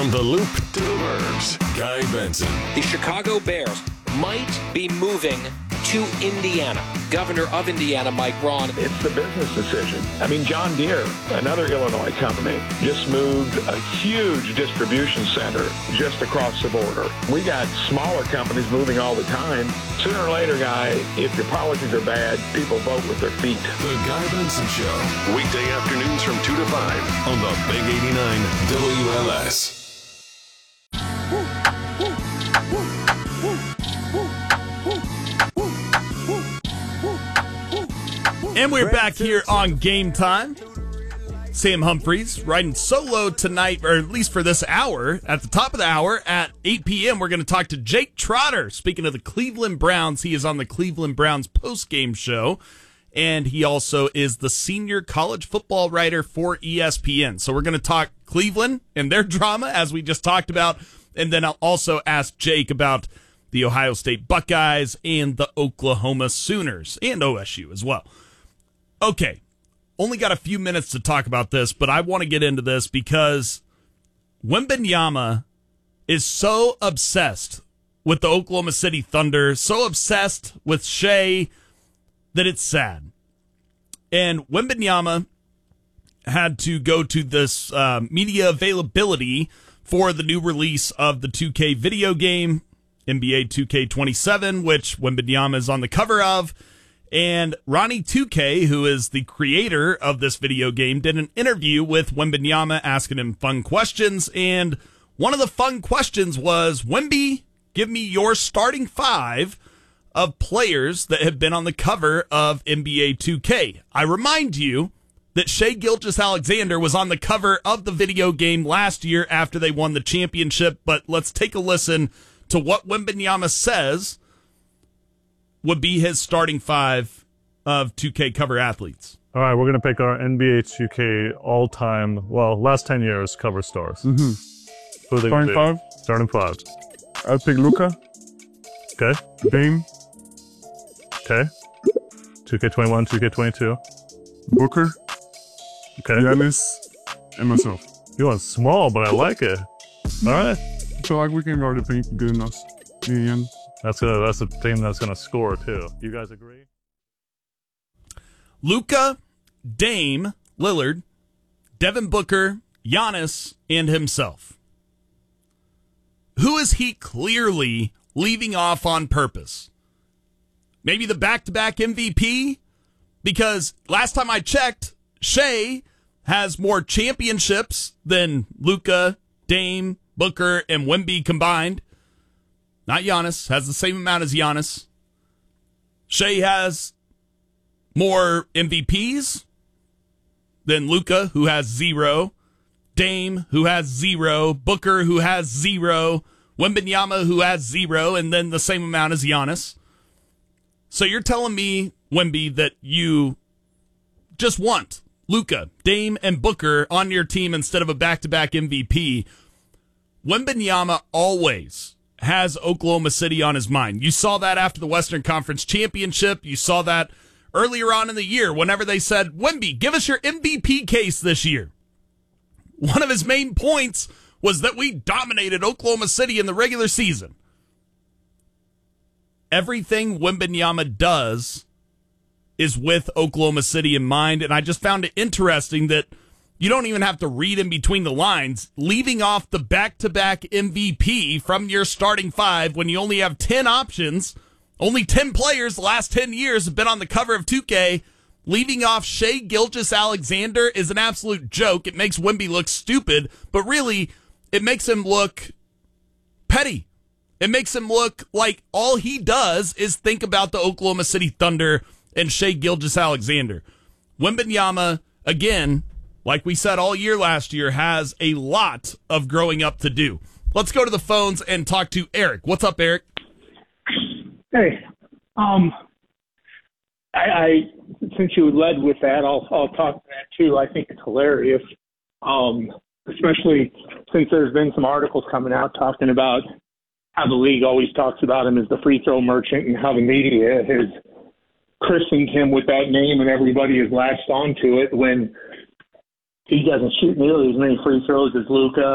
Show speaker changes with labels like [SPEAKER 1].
[SPEAKER 1] From the Loop to the Burbs, Guy Benson.
[SPEAKER 2] The Chicago Bears might be moving to Indiana. Governor of Indiana, Mike Braun.
[SPEAKER 3] It's the business decision. I mean, John Deere, another Illinois company, just moved a huge distribution center just across the border. We got smaller companies moving all the time. Sooner or later, Guy, if your policies are bad, people vote with their feet.
[SPEAKER 1] The Guy Benson Show. Weekday afternoons from 2 to 5 on the Big 89 WLS.
[SPEAKER 4] And we're back here on Game Time. Sam Humphries riding solo tonight, or at least for this hour. At the top of the hour at 8 p.m., we're going to talk to Jake Trotter. Speaking of the Cleveland Browns, he is on the Cleveland Browns postgame show, and he also is the senior college football writer for ESPN. So we're going to talk Cleveland and their drama, as we just talked about, and then I'll also ask Jake about the Ohio State Buckeyes and the Oklahoma Sooners, and OSU as well. Okay, only got a few minutes to talk about this, but I want to get into this because Wembanyama is so obsessed with the Oklahoma City Thunder, so obsessed with Shai that it's sad. And Wembanyama had to go to this media availability for the new release of the 2K video game, NBA 2K27, which Wembanyama is on the cover of. And Ronnie 2K, who is the creator of this video game, did an interview with Wembanyama asking him fun questions. And one of the fun questions was, Wemby, give me your starting five of players that have been on the cover of NBA 2K. I remind you that Shai Gilgeous-Alexander was on the cover of the video game last year after they won the championship. But let's take a listen to what Wembanyama says would be his starting five of 2K cover athletes.
[SPEAKER 5] All right, we're going to pick our NBA 2K all-time, last 10 years cover stars.
[SPEAKER 6] Mm-hmm.
[SPEAKER 5] Who are they
[SPEAKER 6] Starting five?
[SPEAKER 5] Starting five.
[SPEAKER 6] I'll pick Luka.
[SPEAKER 5] Okay.
[SPEAKER 6] Dame.
[SPEAKER 5] Okay. 2K21, 2K22.
[SPEAKER 6] Booker.
[SPEAKER 5] Okay.
[SPEAKER 6] Giannis. And myself.
[SPEAKER 5] You want small, but I like it. All right.
[SPEAKER 6] I feel like we can already pick good enough. And
[SPEAKER 5] That's a team that's going to score, too. You guys agree?
[SPEAKER 4] Luka, Dame, Lillard, Devin Booker, Giannis, and himself. Who is he clearly leaving off on purpose? Maybe the back-to-back MVP? Because last time I checked, Shai has more championships than Luka, Dame, Booker, and Wemby combined. Not Giannis, has the same amount as Giannis. Shai has more MVPs than Luka, who has 0. Dame, who has 0. Booker, who has 0. Wembanyama, who has 0, and then the same amount as Giannis. So you're telling me, Wemby, that you just want Luka, Dame, and Booker on your team instead of a back-to-back MVP. Wembanyama always has Oklahoma City on his mind. You saw that after the Western Conference Championship. You saw that earlier on in the year whenever they said, Wemby, give us your MVP case this year. One of his main points was that we dominated Oklahoma City in the regular season. Everything Wembanyama does is with Oklahoma City in mind, and I just found it interesting that you don't even have to read in between the lines. Leaving off the back-to-back MVP from your starting five when you only have 10 options, only 10 players the last 10 years have been on the cover of 2K. Leaving off Shai Gilgeous-Alexander is an absolute joke. It makes Wemby look stupid, but really, it makes him look petty. It makes him look like all he does is think about the Oklahoma City Thunder and Shai Gilgeous-Alexander. Wembanyama, again, like we said all year last year, has a lot of growing up to do. Let's go to the phones and talk to Eric. What's up, Eric?
[SPEAKER 7] Hey, I since you led with that, I'll talk to that too. I think it's hilarious, especially since there's been some articles coming out talking about how the league always talks about him as the free throw merchant and how the media has christened him with that name and everybody has latched onto it when he doesn't shoot nearly as many free throws as Luka.